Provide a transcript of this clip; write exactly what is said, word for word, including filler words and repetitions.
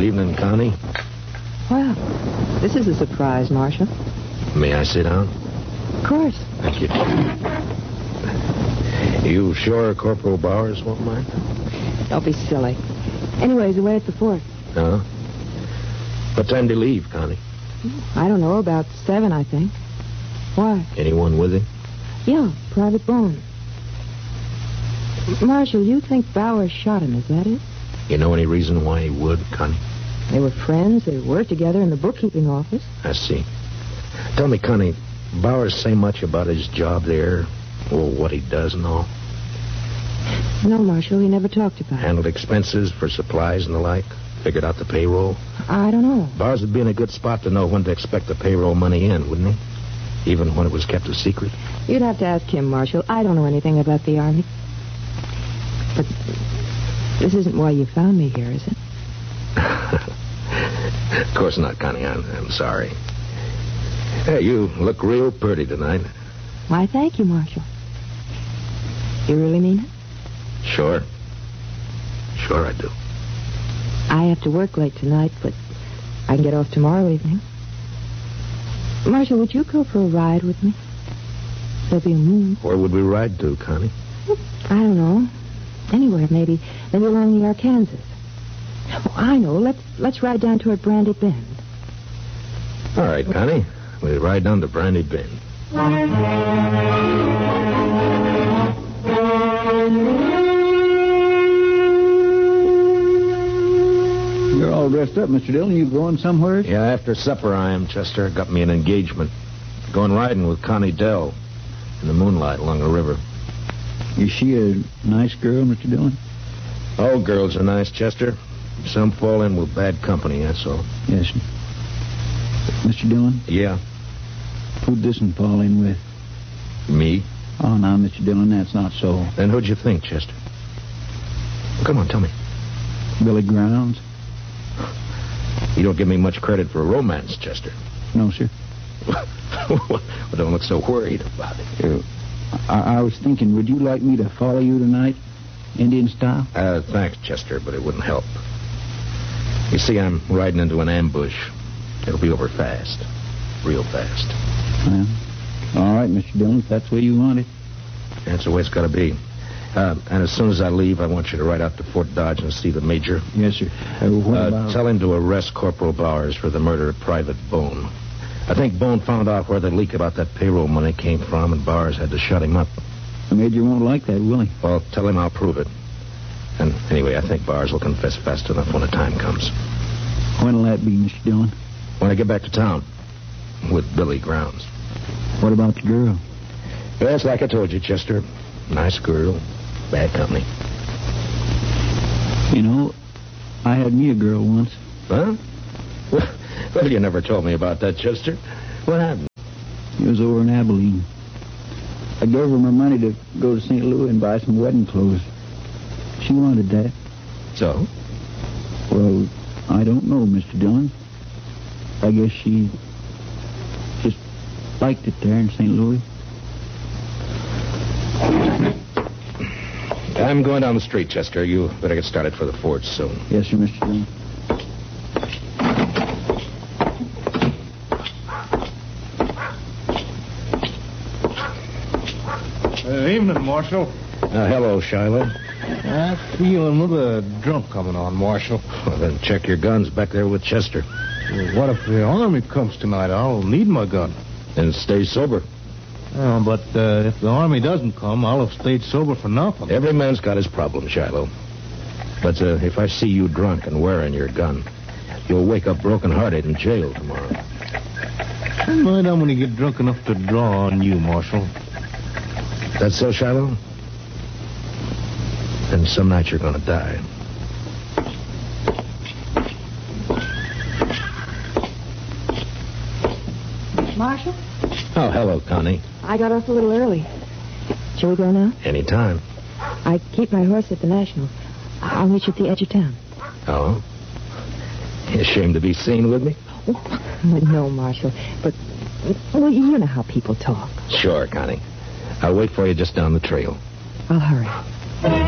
evening, Connie. Well, this is a surprise, Marshal. May I sit down? Of course. Thank you. You sure Corporal Bowers won't mind? Don't be silly. Anyway, he's away at the fort. No? What time do you leave, Connie? I don't know, about seven, I think. Why? Anyone with him? Yeah, Private Bone. Marshal, you think Bowers shot him, is that it? You know any reason why he would, Connie? They were friends. They worked together in the bookkeeping office. I see. Tell me, Connie, Bowers say much about his job there? Or what he does and all? No, Marshal, he never talked about it. Handled expenses for supplies and the like? Figured out the payroll? I don't know. Bowers would be in a good spot to know when to expect the payroll money in, wouldn't he? Even when it was kept a secret? You'd have to ask him, Marshal. I don't know anything about the Army. But this isn't why you found me here, is it? Of course not, Connie. I'm, I'm sorry. Hey, you look real pretty tonight. Why, thank you, Marshal. You really mean it? Sure. Sure I do. I have to work late tonight, but I can get off tomorrow evening. Marshal, would you go for a ride with me? There'll be a moon. Where would we ride to, Connie? I don't know. Anywhere, maybe. Maybe along the Arkansas. Oh, I know. Let's let's ride down toward Brandy Bend. All right, Connie. We'll ride down to Brandy Bend. You're all dressed up, Mister Dillon. You going somewhere? Yeah, after supper I am, Chester. Got me an engagement. Going riding with Connie Dell in the moonlight along the river. Is she a nice girl, Mister Dillon? All girls are nice, Chester. Some fall in with bad company, that's all. Yes, sir. Mister Dillon? Yeah. Who'd this one fall in with? Me? Oh, now, Mister Dillon, that's not so. Then who'd you think, Chester? Come on, tell me. Billy Grounds? You don't give me much credit for a romance, Chester. No, sir. Well, don't look so worried about it. Uh, I-, I was thinking, would you like me to follow you tonight? Indian style? Uh, thanks, Chester, but it wouldn't help. You see, I'm riding into an ambush. It'll be over fast. Real fast. Well, all right, Mister Dillon, if that's the way you want it. That's the way it's got to be. Uh, and as soon as I leave, I want you to ride out to Fort Dodge and see the major. Yes, sir. Uh, what uh, about... Tell him to arrest Corporal Bowers for the murder of Private Bone. I think Bone found out where the leak about that payroll money came from, and Bowers had to shut him up. The major won't like that, will he? Well, tell him I'll prove it. And anyway, I think Bowers will confess fast enough when the time comes. When'll that be, Mister Dillon? When I get back to town. With Billy Grounds. What about the girl? Well, it's like I told you, Chester. Nice girl. Bad company. You know, I had me a girl once. Huh? Well, well, you never told me about that, Chester. What happened? It was over in Abilene. I gave her my money to go to Saint Louis and buy some wedding clothes. She wanted that. So? Well, I don't know, Mister Dillon. I guess she just liked it there in Saint Louis. I'm going down the street, Chester. You better get started for the fort soon. Yes, sir, Mister Dillon. Uh, evening, Marshal. Uh, hello, Shiloh. I feel another drunk coming on, Marshal. Well, then check your guns back there with Chester. Well, what if the Army comes tonight? I'll need my gun. And stay sober. Oh, but uh, if the Army doesn't come, I'll have stayed sober for nothing. Every man's got his problem, Shiloh. But uh, if I see you drunk and wearing your gun, you'll wake up broken-hearted in jail tomorrow. Mind I'm going to get drunk enough to draw on you, Marshal. That's so, Shiloh? Then some night you're going to die. Marshal? Oh, hello, Connie. I got off a little early. Shall we go now? Anytime. I keep my horse at the National. I'll meet you at the edge of town. Oh? You ashamed to be seen with me? Oh, no, Marshal. But, well, you know how people talk. Sure, Connie. I'll wait for you just down the trail. I'll hurry.